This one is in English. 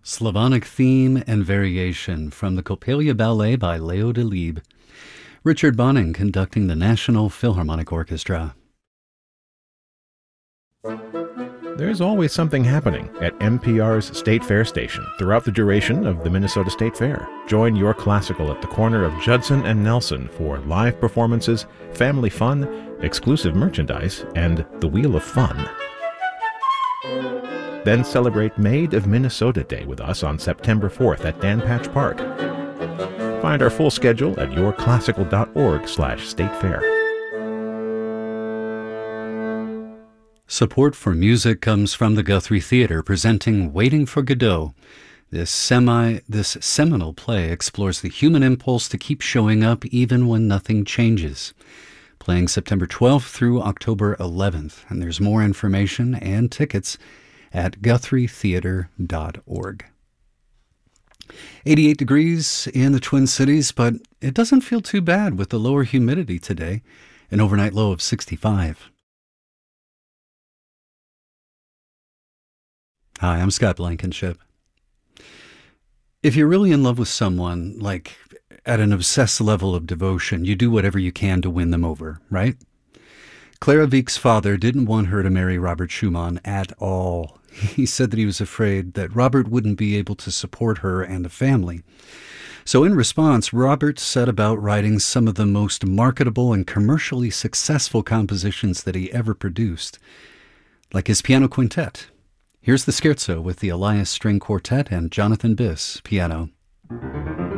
Slavonic Theme and Variation from the Coppelia Ballet by Leo Delibes. Richard Bonning conducting the National Philharmonic Orchestra. There's always something happening at NPR's State Fair station throughout the duration of the Minnesota State Fair. Join your classical at the corner of Judson and Nelson for live performances, family fun, exclusive merchandise, and the Wheel of Fun. Then celebrate Maid of Minnesota Day with us on September 4th at Dan Patch Park. Find our full schedule at yourclassical.org/statefair. Support for music comes from the Guthrie Theater presenting Waiting for Godot. This seminal play explores the human impulse to keep showing up even when nothing changes. Playing September 12th through October 11th, and there's more information and tickets at guthrietheater.org. 88 degrees in the Twin Cities, but it doesn't feel too bad with the lower humidity today, an overnight low of 65. Hi, I'm Scott Blankenship. If you're really in love with someone, like at an obsessed level of devotion, you do whatever you can to win them over, right? Clara Wieck's father didn't want her to marry Robert Schumann at all. He said that he was afraid that Robert wouldn't be able to support her and the family. So in response, Robert set about writing some of the most marketable and commercially successful compositions that he ever produced, like his piano quintet. Here's the scherzo with the Elias String Quartet and Jonathan Biss, piano.